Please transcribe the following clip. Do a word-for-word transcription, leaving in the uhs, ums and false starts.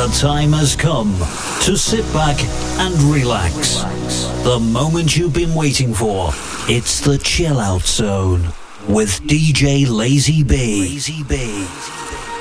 The time has come to sit back and relax. The moment you've been waiting for. It's the Chill Out Zone with D J Lazy B. Lazy B.